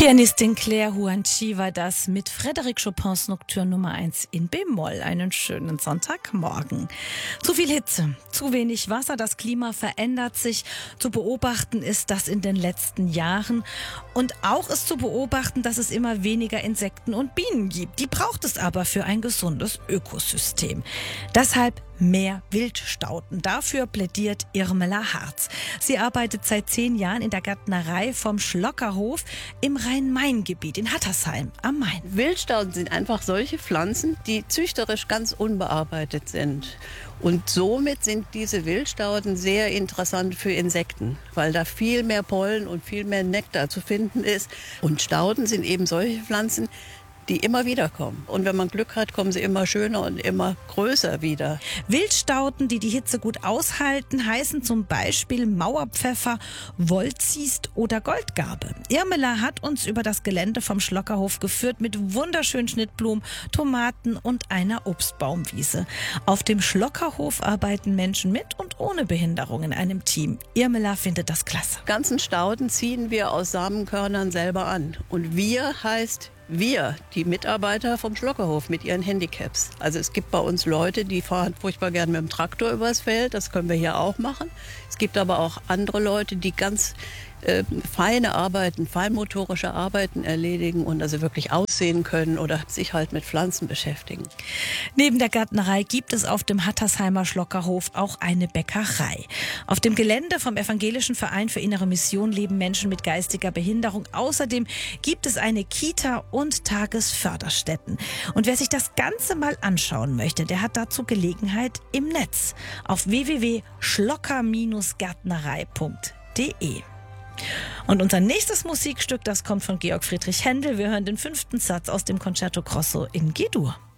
Pianistin Claire Huanchi war das mit Frédéric Chopins Nocturne Nummer 1 in B-Moll. Einen schönen Sonntagmorgen. Zu viel Hitze, zu wenig Wasser, das Klima verändert sich. Zu beobachten ist das in den letzten Jahren. Und auch ist zu beobachten, dass es immer weniger Insekten und Bienen gibt. Die braucht es aber für ein gesundes Ökosystem. Deshalb mehr Wildstauden. Dafür plädiert Irmela Harz. Sie arbeitet seit 10 Jahren in der Gärtnerei vom Schlockerhof im Rhein-Main-Gebiet in Hattersheim am Main. Wildstauden sind einfach solche Pflanzen, die züchterisch ganz unbearbeitet sind. Und somit sind diese Wildstauden sehr interessant für Insekten, weil da viel mehr Pollen und viel mehr Nektar zu finden ist. Und Stauden sind eben solche Pflanzen, die immer wieder kommen. Und wenn man Glück hat, kommen sie immer schöner und immer größer wieder. Wildstauden, die die Hitze gut aushalten, heißen zum Beispiel Mauerpfeffer, Wollziest oder Goldgarbe. Irmela hat uns über das Gelände vom Schlockerhof geführt mit wunderschönen Schnittblumen, Tomaten und einer Obstbaumwiese. Auf dem Schlockerhof arbeiten Menschen mit und ohne Behinderung in einem Team. Irmela findet das klasse. Die ganzen Stauden ziehen wir aus Samenkörnern selber an. Und wir heißt wir, die Mitarbeiter vom Schlockerhof mit ihren Handicaps. Also es gibt bei uns Leute, die fahren furchtbar gern mit dem Traktor übers Feld. Das können wir hier auch machen. Es gibt aber auch andere Leute, die ganz feine Arbeiten, feinmotorische Arbeiten erledigen und also wirklich aussehen können oder sich halt mit Pflanzen beschäftigen. Neben der Gärtnerei gibt es auf dem Hattersheimer Schlockerhof auch eine Bäckerei. Auf dem Gelände vom Evangelischen Verein für Innere Mission leben Menschen mit geistiger Behinderung. Außerdem gibt es eine Kita und Tagesförderstätten. Und wer sich das Ganze mal anschauen möchte, der hat dazu Gelegenheit im Netz auf www.schlocker-gärtnerei.de. Und unser nächstes Musikstück, das kommt von Georg Friedrich Händel. Wir hören den 5. Satz aus dem Concerto Grosso in G-Dur.